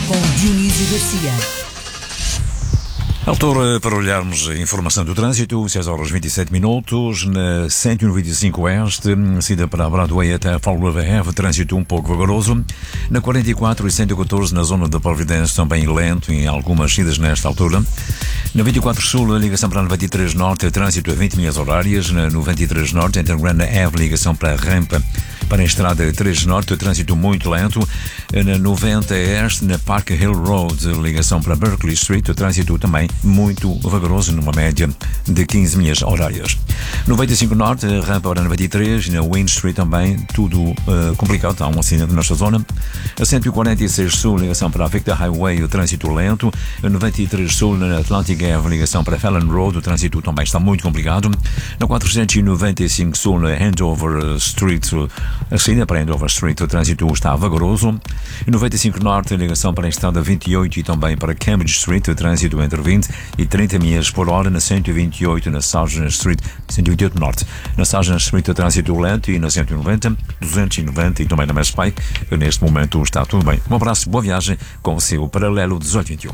com Dionísio Garcia. Altura para olharmos a informação do trânsito, 6 horas 27 minutos, na 195 Oeste, saída para a Broadway até Fall River Ave, trânsito um pouco vagaroso. Na 44 e 114, na zona da Providência, também lento em algumas saídas nesta altura. Na 24 Sul, a ligação para a 93 Norte, trânsito a 20 milhas horárias. Na 93 Norte, entre Grande Ave, ligação para a rampa para a estrada 3 Norte, trânsito muito lento. Na 90 Este, na Park Hill Road, ligação para Berkeley Street, trânsito também muito vagaroso, numa média de 15 milhas horárias. 95 Norte, rampa para a 93, na Wayne Street também, tudo complicado, há um acidente nesta zona. A 146 Sul, ligação para a Victor Highway, o trânsito lento. A 93 Sul, na Atlantic Ave, ligação para Fallon Road, o trânsito também está muito complicado. Na 495 Sul, na Andover Street, a saída para Andover Street, o trânsito está vagaroso. A 95 Norte, ligação para a estrada 28 e também para Cambridge Street, o trânsito entre 20 e 30 milhas por hora. Na 128, na Sargent Street, 128 Norte, na Sargent Street, o trânsito lento, e na 190, 290 e também na Mass Pike, neste momento está tudo bem. Um abraço, boa viagem com o seu paralelo 1821.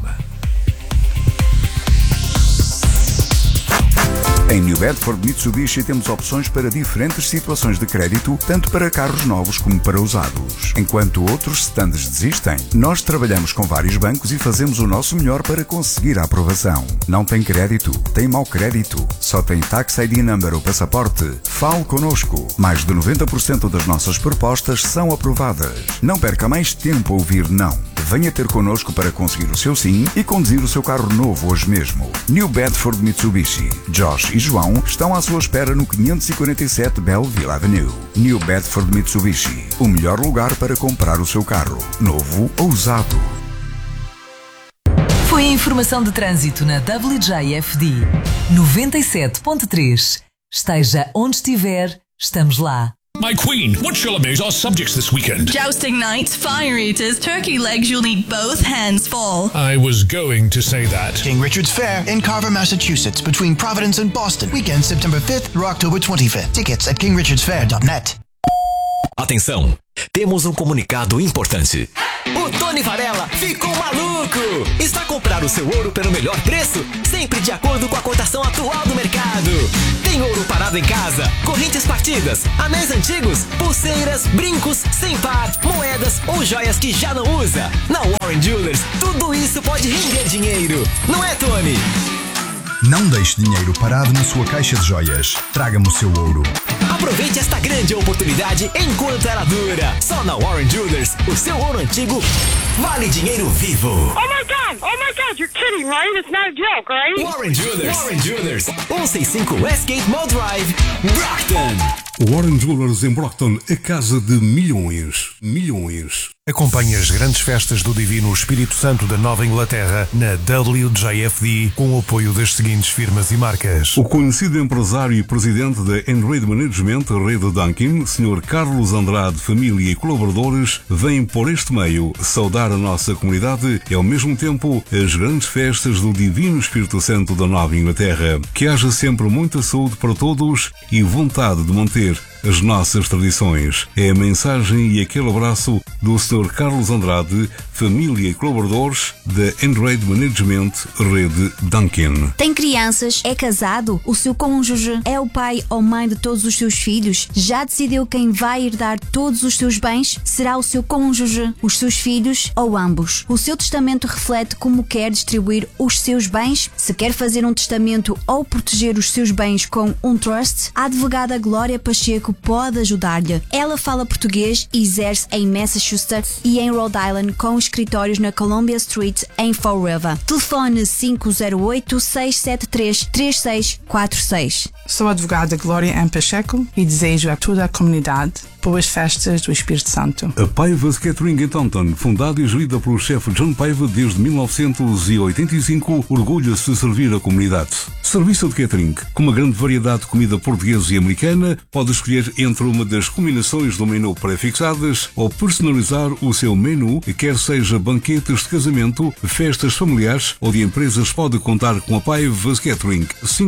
Em New Bedford Mitsubishi temos opções para diferentes situações de crédito, tanto para carros novos como para usados. Enquanto outros stands desistem, nós trabalhamos com vários bancos e fazemos o nosso melhor para conseguir a aprovação. Não tem crédito? Tem mau crédito? Só tem Tax ID Number ou passaporte? Fale connosco. Mais de 90% das nossas propostas são aprovadas. Não perca mais tempo a ouvir não. Venha ter connosco para conseguir o seu sim e conduzir o seu carro novo hoje mesmo. New Bedford Mitsubishi. Josh e João estão à sua espera no 547 Belleville Avenue. New Bedford Mitsubishi. O melhor lugar para comprar o seu carro, novo ou usado. Foi a informação de trânsito na WJFD 97.3. Esteja onde estiver, estamos lá. My queen, what shall amaze our subjects this weekend? Jousting nights, fire eaters, turkey legs you'll need both hands full. I was going to say that. King Richard's Fair in Carver, Massachusetts, between Providence and Boston. Weekend September 5th through October 25th. Tickets at kingrichardsfair.net. Atenção, temos um comunicado importante. O Tony Varela ficou maluco! Está a comprar o seu ouro pelo melhor preço, sempre de acordo com a cotação atual do mercado. Tem ouro parado em casa, correntes partidas, anéis antigos, pulseiras, brincos, sem par, moedas ou joias que já não usa. Na Warren Jewelers, tudo isso pode render dinheiro. Não é, Tony? Não deixe dinheiro parado na sua caixa de joias. Traga-me o seu ouro. Aproveite esta grande oportunidade enquanto ela dura. Só na Warren Jewelers, o seu ouro antigo vale dinheiro vivo. Oh my God, you're kidding, right? It's not a joke, right? Warren Jewelers, 165 Westgate Mall Drive, Brockton. Warren Jewelers em Brockton, a casa de milhões. Acompanhe as grandes festas do Divino Espírito Santo da Nova Inglaterra na WJFD com o apoio das seguintes firmas e marcas. O conhecido empresário e presidente da Enrade Management, Rede Duncan, Sr. Carlos Andrade, família e colaboradores, vem por este meio saudar a nossa comunidade e ao mesmo tempo as grandes festas do Divino Espírito Santo da Nova Inglaterra. Que haja sempre muita saúde para todos e vontade de manter as nossas tradições. É a mensagem e aquele abraço do Sr. Carlos Andrade, família e colaboradores da Enrade Management, Rede Duncan. Tem crianças? É casado? O seu cônjuge é o pai ou mãe de todos os seus filhos? Já decidiu quem vai herdar todos os seus bens? Será o seu cônjuge, os seus filhos ou ambos? O seu testamento reflete como quer distribuir os seus bens? Se quer fazer um testamento ou proteger os seus bens com um trust, a advogada Glória Pacheco pode ajudar-lhe. Ela fala português e exerce em Massachusetts e em Rhode Island com escritórios na Columbia Street em Fall River. Telefone 508-673-3646. Sou a advogada Glória M. Pacheco e desejo a toda a comunidade boas festas do Espírito Santo. A Paiva's Catering em Taunton, fundada e gerida pelo chefe John Paiva desde 1985, orgulha-se de servir a comunidade. Serviço de catering, com uma grande variedade de comida portuguesa e americana, pode escolher escolher entre uma das combinações do menu pré-fixadas ou personalizar o seu menu, quer seja banquetes de casamento, festas familiares ou de empresas, pode contar com a Paiva Catering.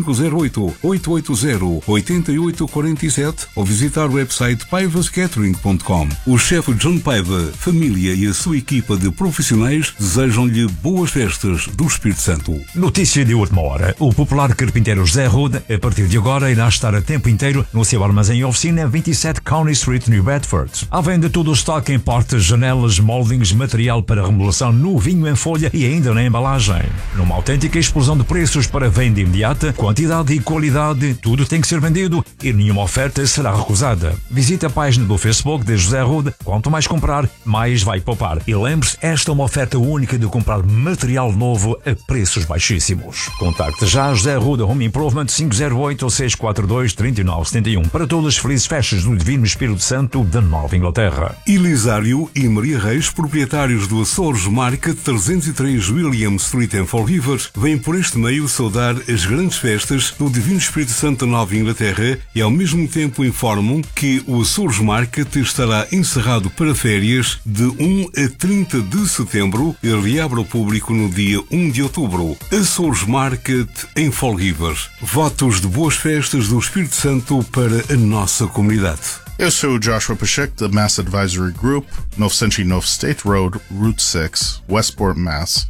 508-880-8847 ou visitar o website paivascatering.com. O chefe John Paiva, família e a sua equipa de profissionais desejam-lhe boas festas do Espírito Santo. Notícia de última hora. O popular carpinteiro José Rude, a partir de agora, irá estar a tempo inteiro no seu armazém e oficina 27 County Street, New Bedford. Além de todo o estoque em portas, janelas, moldings, material para remodelação novinho em folha e ainda na embalagem. Numa autêntica explosão de preços para venda imediata, quantidade e qualidade, tudo tem que ser vendido e nenhuma oferta será recusada. Visite a página do Facebook de José Rude. Quanto mais comprar, mais vai poupar. E lembre-se, esta é uma oferta única de comprar material novo a preços baixíssimos. Contacte já José Rude Home Improvement 508-642-3971 para todas as felizes festas do Divino Espírito Santo da Nova Inglaterra. Elisário e Maria Reis, proprietários do Açores Market 303 William Street em Fall River, vêm por este meio saudar as grandes festas do Divino Espírito Santo da Nova Inglaterra e ao mesmo tempo informam que o Açores Market estará encerrado para férias de 1 a 30 de setembro e reabre ao público no dia 1 de outubro. Açores Market em Fall River. Votos de boas festas do Espírito Santo para a nossa comunidade. Eu sou o Joshua Pacheco da Mass Advisory Group, 909 State Road, Route 6, Westport, Mass.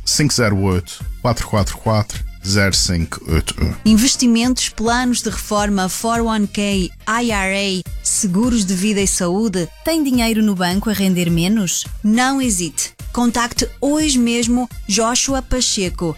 508-444-0581. Investimentos, planos de reforma, 401k, IRA, seguros de vida e saúde. Tem dinheiro no banco a render menos? Não hesite. Contacte hoje mesmo Joshua Pacheco,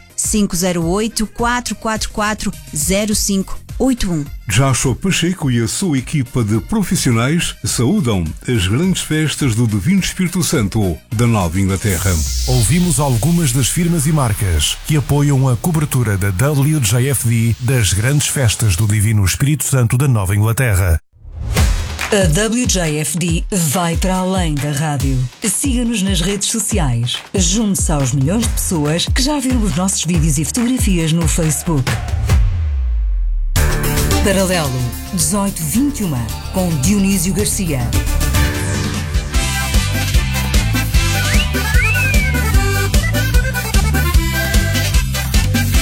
508-444-0581. Joshua Pacheco e a sua equipa de profissionais saúdam as grandes festas do Divino Espírito Santo da Nova Inglaterra. Ouvimos algumas das firmas e marcas que apoiam a cobertura da WJFD das grandes festas do Divino Espírito Santo da Nova Inglaterra. A WJFD vai para além da rádio. Siga-nos nas redes sociais. Junte-se aos milhões de pessoas que já viram os nossos vídeos e fotografias no Facebook. Paralelo 1821 com Dionísio Garcia.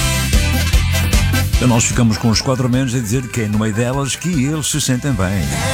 Nós ficamos com os 4 menos a dizer que é no meio delas que eles se sentem bem.